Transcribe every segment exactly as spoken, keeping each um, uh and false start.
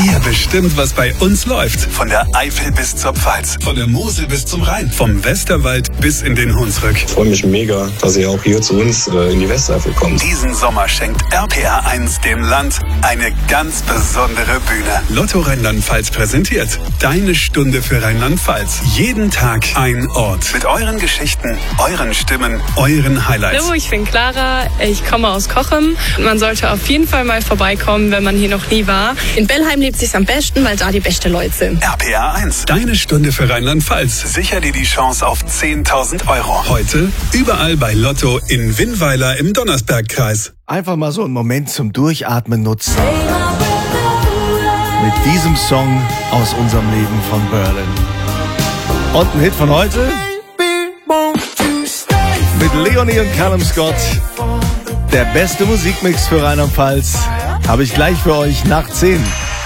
Ihr bestimmt, was bei uns läuft. Von der Eifel bis zur Pfalz. Von der Mosel bis zum Rhein. Vom Westerwald bis in den Hunsrück. Ich freue mich mega, dass ihr auch hier zu uns äh, in die Westeifel kommt. Diesen Sommer schenkt R P R eins dem Land eine ganz besondere Bühne. Lotto Rheinland-Pfalz präsentiert Deine Stunde für Rheinland-Pfalz. Jeden Tag ein Ort. Mit euren Geschichten, euren Stimmen, euren Highlights. Hallo, ich bin Clara. Ich komme aus Cochem. Man sollte auf jeden Fall mal vorbeikommen, wenn man hier noch nie war. In Bellheim lebt sich's am besten, weil da die beste Leute sind. R P R eins. Deine Stunde für Rheinland-Pfalz. Sicher dir die Chance auf zehntausend Euro. Heute überall bei Lotto in Winnweiler im Donnersbergkreis. Einfach mal so einen Moment zum Durchatmen nutzen. Mit diesem Song aus unserem Leben von Berlin. Und ein Hit von heute? Mit Leonie und Callum Scott. Der beste Musikmix für Rheinland-Pfalz habe ich gleich für euch nach zehn.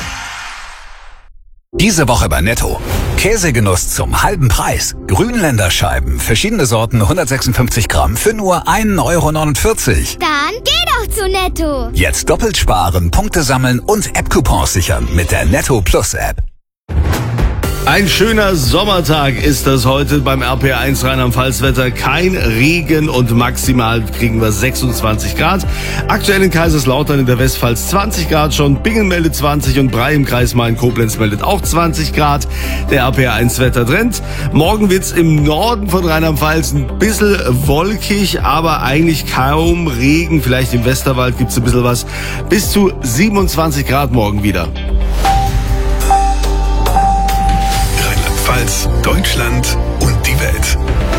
Diese Woche bei Netto. Käsegenuss zum halben Preis. Grünländer Scheiben, verschiedene Sorten, hundertsechsundfünfzig Gramm für nur ein Euro neunundvierzig. Dann geh doch zu Netto. Jetzt doppelt sparen, Punkte sammeln und App-Coupons sichern mit der Netto Plus App. Ein schöner Sommertag ist das heute beim R P R eins Rheinland-Pfalz-Wetter. Kein Regen und maximal kriegen wir sechsundzwanzig Grad. Aktuell in Kaiserslautern in der Westpfalz zwanzig Grad schon. Bingen meldet zwanzig und Brei im Kreis Main-Koblenz meldet auch zwanzig Grad. Der R P R eins Wettertrend. Morgen wird's im Norden von Rheinland-Pfalz ein bisschen wolkig, aber eigentlich kaum Regen. Vielleicht im Westerwald gibt's ein bisschen was. Bis zu siebenundzwanzig Grad morgen wieder. Deutschland und die Welt.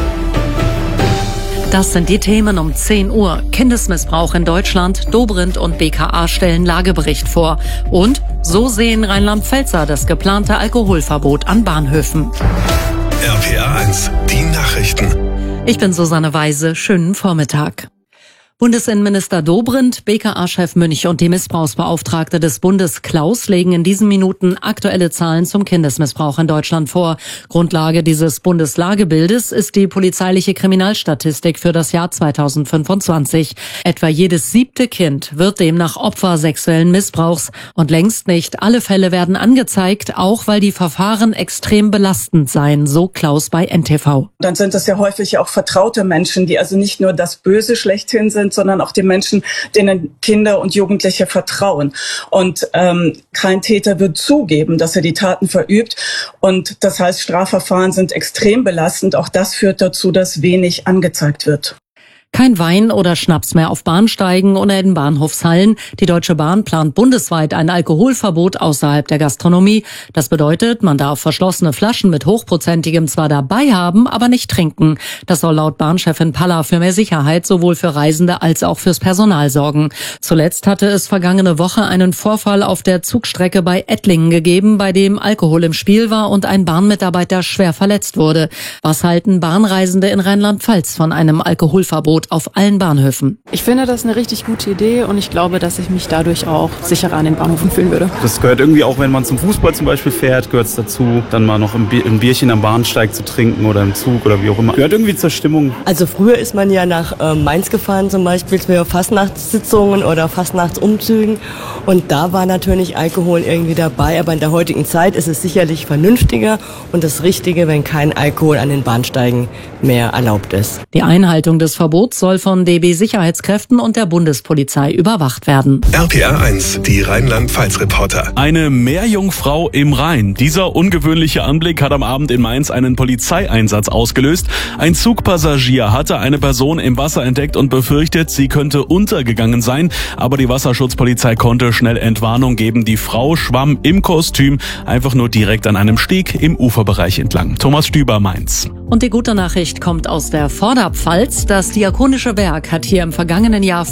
Das sind die Themen um zehn Uhr. Kindesmissbrauch in Deutschland. Dobrindt und B K A stellen Lagebericht vor. Und so sehen Rheinland-Pfälzer das geplante Alkoholverbot an Bahnhöfen. R P R eins, die Nachrichten. Ich bin Susanne Weise. Schönen Vormittag. Bundesinnenminister Dobrindt, B K A-Chef Münch und die Missbrauchsbeauftragte des Bundes Klaus legen in diesen Minuten aktuelle Zahlen zum Kindesmissbrauch in Deutschland vor. Grundlage dieses Bundeslagebildes ist die polizeiliche Kriminalstatistik für das Jahr zweitausendfünfundzwanzig. Etwa jedes siebte Kind wird demnach Opfer sexuellen Missbrauchs. Und längst nicht alle Fälle werden angezeigt, auch weil die Verfahren extrem belastend seien, so Klaus bei N T V. Dann sind das ja häufig auch vertraute Menschen, die also nicht nur das Böse schlechthin sind, sondern auch die Menschen, denen Kinder und Jugendliche vertrauen. Und ähm, kein Täter wird zugeben, dass er die Taten verübt. Und das heißt, Strafverfahren sind extrem belastend. Auch das führt dazu, dass wenig angezeigt wird. Kein Wein oder Schnaps mehr auf Bahnsteigen oder in Bahnhofshallen. Die Deutsche Bahn plant bundesweit ein Alkoholverbot außerhalb der Gastronomie. Das bedeutet, man darf verschlossene Flaschen mit hochprozentigem zwar dabei haben, aber nicht trinken. Das soll laut Bahnchefin Palla für mehr Sicherheit sowohl für Reisende als auch fürs Personal sorgen. Zuletzt hatte es vergangene Woche einen Vorfall auf der Zugstrecke bei Ettlingen gegeben, bei dem Alkohol im Spiel war und ein Bahnmitarbeiter schwer verletzt wurde. Was halten Bahnreisende in Rheinland-Pfalz von einem Alkoholverbot auf allen Bahnhöfen? Ich finde das eine richtig gute Idee und ich glaube, dass ich mich dadurch auch sicherer an den Bahnhöfen fühlen würde. Das gehört irgendwie auch, wenn man zum Fußball zum Beispiel fährt, gehört es dazu, dann mal noch ein Bierchen am Bahnsteig zu trinken oder im Zug oder wie auch immer. Gehört irgendwie zur Stimmung. Also früher ist man ja nach äh, Mainz gefahren zum Beispiel für Fastnachtssitzungen oder Fastnachtsumzügen und da war natürlich Alkohol irgendwie dabei, aber in der heutigen Zeit ist es sicherlich vernünftiger und das Richtige, wenn kein Alkohol an den Bahnsteigen mehr erlaubt ist. Die Einhaltung des Verbots soll von D B-Sicherheitskräften und der Bundespolizei überwacht werden. R P R eins, die Rheinland-Pfalz-Reporter. Eine Meerjungfrau im Rhein. Dieser ungewöhnliche Anblick hat am Abend in Mainz einen Polizeieinsatz ausgelöst. Ein Zugpassagier hatte eine Person im Wasser entdeckt und befürchtet, sie könnte untergegangen sein. Aber die Wasserschutzpolizei konnte schnell Entwarnung geben. Die Frau schwamm im Kostüm einfach nur direkt an einem Steg im Uferbereich entlang. Thomas Stüber, Mainz. Und die gute Nachricht kommt aus der Vorderpfalz. Das Diakonische Werk hat hier im vergangenen Jahr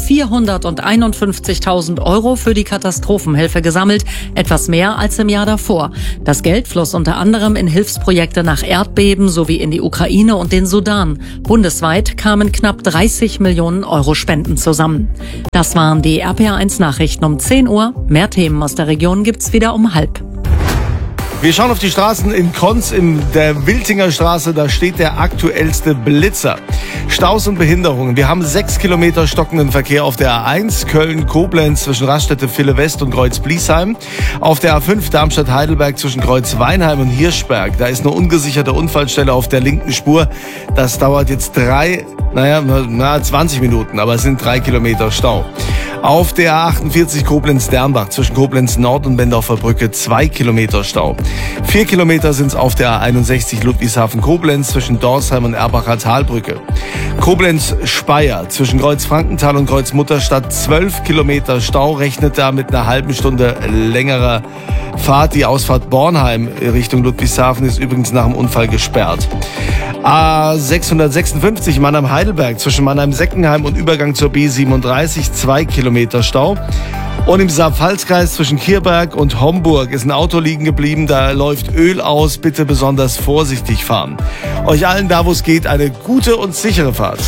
vierhunderteinundfünfzigtausend Euro für die Katastrophenhilfe gesammelt, etwas mehr als im Jahr davor. Das Geld floss unter anderem in Hilfsprojekte nach Erdbeben sowie in die Ukraine und den Sudan. Bundesweit kamen knapp dreißig Millionen Euro Spenden zusammen. Das waren die R P R eins Nachrichten um zehn Uhr. Mehr Themen aus der Region gibt's wieder um halb. Wir schauen auf die Straßen in Konz, in der Wiltinger Straße, da steht der aktuellste Blitzer. Staus und Behinderungen. Wir haben sechs Kilometer stockenden Verkehr auf der A eins, Köln-Koblenz zwischen Raststätte Ville-West und Kreuz-Bliesheim. Auf der A fünf Darmstadt-Heidelberg zwischen Kreuz-Weinheim und Hirschberg. Da ist eine ungesicherte Unfallstelle auf der linken Spur. Das dauert jetzt drei, naja, na, zwanzig Minuten, aber es sind drei Kilometer Stau. Auf der A achtundvierzig Koblenz-Dernbach zwischen Koblenz-Nord und Bendorfer Brücke zwei Kilometer Stau. Vier Kilometer sind es auf der A einundsechzig Ludwigshafen-Koblenz zwischen Dorsheim und Erbacher Talbrücke. Koblenz-Speyer zwischen Kreuz-Frankenthal und Kreuz-Mutterstadt zwölf Kilometer Stau, rechnet da mit einer halben Stunde längerer Fahrt. Die Ausfahrt Bornheim Richtung Ludwigshafen ist übrigens nach dem Unfall gesperrt. A sechshundertsechsundfünfzig Mannheim-Heidelberg zwischen Mannheim-Seckenheim und Übergang zur B siebenunddreißig zwei Kilometer Stau. Und im Saar-Pfalz-Kreis zwischen Kirberg und Homburg ist ein Auto liegen geblieben, da läuft Öl aus, bitte besonders vorsichtig fahren. Euch allen da, wo es geht, eine gute und sichere Fahrt.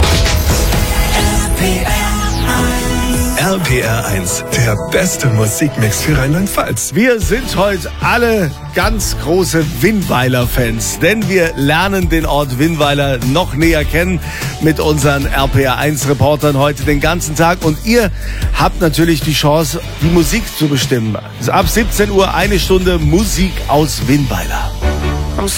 R P R eins, der beste Musikmix für Rheinland-Pfalz. Wir sind heute alle ganz große Winnweiler-Fans, denn wir lernen den Ort Winnweiler noch näher kennen mit unseren R P R eins Reportern heute den ganzen Tag. Und ihr habt natürlich die Chance, die Musik zu bestimmen. Ab siebzehn Uhr eine Stunde Musik aus Winnweiler.